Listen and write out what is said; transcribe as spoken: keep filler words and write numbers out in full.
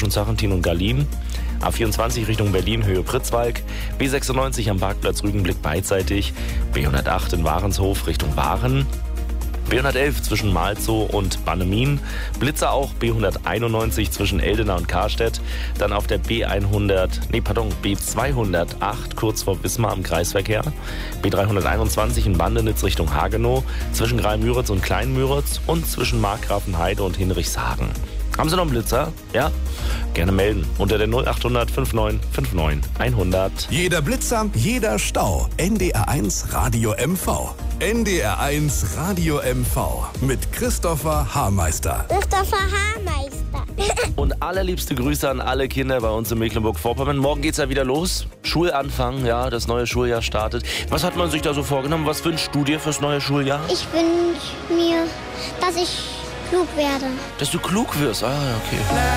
zwischen Sarrentin und Garlin. A vierundzwanzig Richtung Berlin, Höhe Pritzwalk. B sechsundneunzig am Parkplatz Rügenblick beidseitig. B hundertacht in Warenshof Richtung Waren. B hundertelf zwischen Malzow und Bannemin. Blitzer auch B hunderteinundneunzig zwischen Eldena und Karstedt. Dann auf der B hundert, nee, pardon, B zweihundertacht kurz vor Wismar am Kreisverkehr. B dreihunderteinundzwanzig in Bandenitz Richtung Hagenow. Zwischen Greimüritz und Kleinmüritz und zwischen Markgrafenheide und Hinrichshagen. Haben Sie noch einen Blitzer? Ja? Gerne melden unter der null achthundert neunundfünfzig neunundfünfzig hundert. Jeder Blitzer, jeder Stau. N D R eins Radio M V. N D R eins Radio M V mit Christopher Hameister. Christopher Hameister. Und allerliebste Grüße an alle Kinder bei uns in Mecklenburg-Vorpommern. Morgen geht's ja wieder los. Schulanfang, ja, das neue Schuljahr startet. Was hat man sich da so vorgenommen? Was wünschst du dir fürs neue Schuljahr? Ich wünsche mir, dass ich klug werde. Dass du klug wirst. Ah, okay.